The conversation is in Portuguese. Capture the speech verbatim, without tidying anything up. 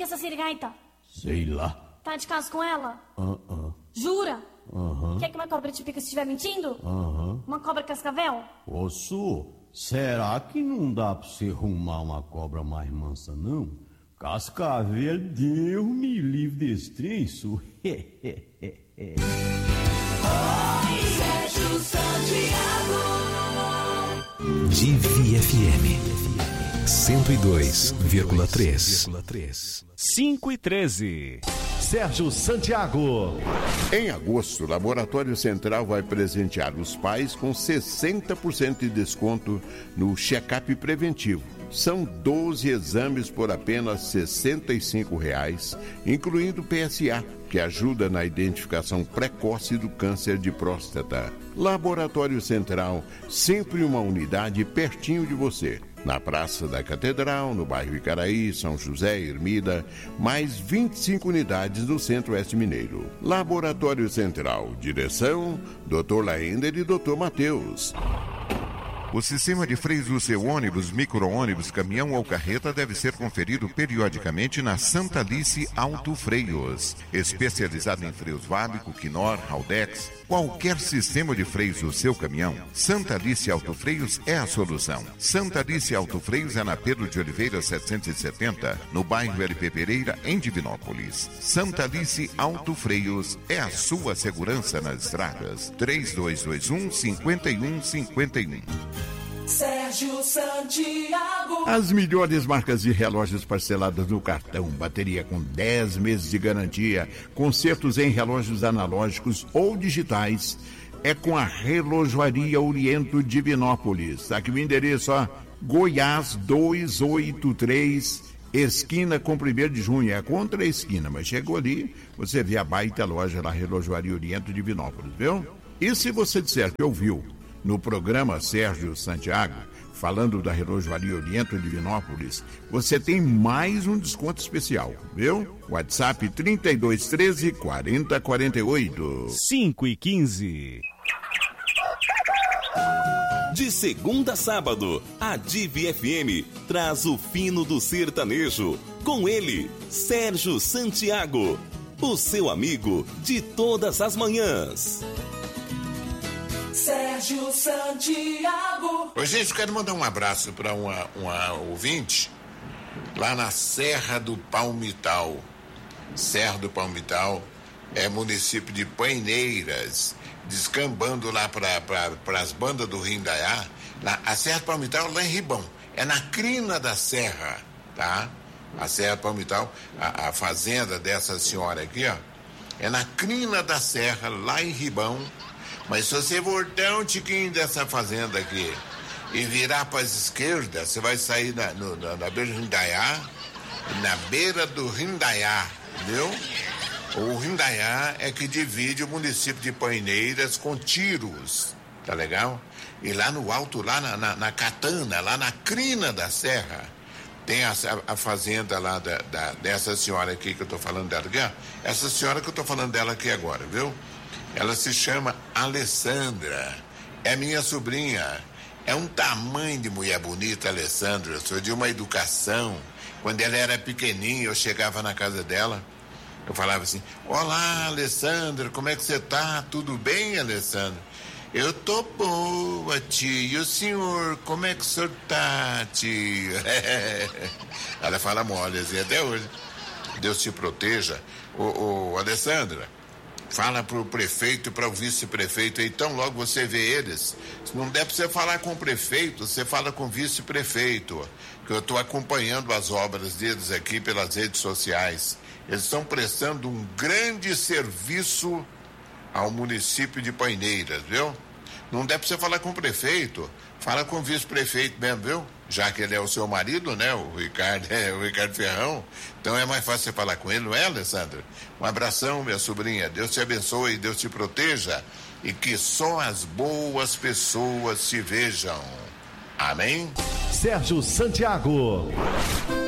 que é essa sirigaita? Sei lá. Tá de caso com ela? Uh -uh. Jura? Aham. Uh-huh. Quer que uma cobra te pica se estiver mentindo? Aham. Uh-huh. Uma cobra cascavel? Ô, Su, será que não dá pra você arrumar uma cobra mais mansa, não? Cascavel, Deus me livre desse trem, Su. Sérgio Santiago. Divi F M cento e dois vírgula três. cinco e treze. Sérgio Santiago. Em agosto, o Laboratório Central vai presentear os pais com sessenta por cento de desconto no check-up preventivo. São doze exames por apenas sessenta e cinco reais, incluindo P S A, que ajuda na identificação precoce do câncer de próstata. Laboratório Central, sempre uma unidade pertinho de você. Na Praça da Catedral, no bairro Icaraí, São José, Ermida, mais vinte e cinco unidades no Centro-Oeste Mineiro. Laboratório Central, direção, doutor Laender e doutor Matheus. O sistema de freios do seu ônibus, micro-ônibus, caminhão ou carreta deve ser conferido periodicamente na Santa Alice Auto Freios. Especializado em freios Vábico, Quinor, Haldex, qualquer sistema de freios do seu caminhão, Santa Alice Auto Freios é a solução. Santa Alice Auto Freios é na Pedro de Oliveira setecentos e setenta, no bairro L P Pereira, em Divinópolis. Santa Alice Auto Freios é a sua segurança nas estradas. três dois dois um, cinco um cinco um. Sérgio Santiago. As melhores marcas de relógios parceladas no cartão, bateria com dez meses de garantia, consertos em relógios analógicos ou digitais, é com a Relojoaria Oriento Divinópolis. Tá aqui o endereço, ó, Goiás duzentos e oitenta e três, esquina com primeiro de junho, é contra a esquina, mas chegou ali, você vê a baita loja da Relojoaria Oriento Divinópolis, viu? E se você disser que ouviu no programa Sérgio Santiago, falando da Relojoaria Oriento Divinópolis, você tem mais um desconto especial, viu? WhatsApp trinta e dois, treze, quarenta, quarenta e oito. cinco e quinze. De segunda a sábado, a Divi F M traz o fino do sertanejo. Com ele, Sérgio Santiago, o seu amigo de todas as manhãs. Sérgio Santiago. Oi, gente, eu quero mandar um abraço para uma, uma ouvinte lá na Serra do Palmital. Serra do Palmital é município de Paineiras, descambando lá para pra, as bandas do Rindaiá. Lá, a Serra do Palmital lá em Ribão, é na crina da serra, tá? A Serra do Palmital, a, a fazenda dessa senhora aqui, ó, é na crina da serra, lá em Ribão. Mas se você voltar um tiquinho dessa fazenda aqui e virar para as esquerdas, você vai sair na, no, na, na beira do Rindaiá, na beira do Rindaiá, entendeu? O Rindaiá é que divide o município de Paineiras com Tiros, tá legal? E lá no alto, lá na, na, na Catana, lá na crina da serra, tem a, a fazenda lá da, da, dessa senhora aqui que eu tô falando dela aqui, ó. Essa senhora que eu tô falando dela aqui agora, viu? Ela se chama Alessandra, é minha sobrinha, é um tamanho de mulher bonita, Alessandra, sou de uma educação. Quando ela era pequenininha, eu chegava na casa dela, eu falava assim, olá, Alessandra, como é que você tá? Tudo bem, Alessandra? Eu tô boa, tio, e o senhor, como é que o senhor tá, tio? Ela fala mole assim até hoje. Deus te proteja. Ô, ô, Alessandra, fala pro prefeito e para o vice-prefeito, então logo você vê eles. Se não der para você falar com o prefeito, você fala com o vice-prefeito, que eu estou acompanhando as obras deles aqui pelas redes sociais. Eles estão prestando um grande serviço ao município de Paineiras, viu? Não der para você falar com o prefeito, fala com o vice-prefeito mesmo, viu? Já que ele é o seu marido, né? O Ricardo, é o Ricardo Ferrão. Então é mais fácil você falar com ele, não é, Alessandra? Um abração, minha sobrinha. Deus te abençoe, Deus te proteja e que só as boas pessoas te vejam. Amém? Sérgio Santiago.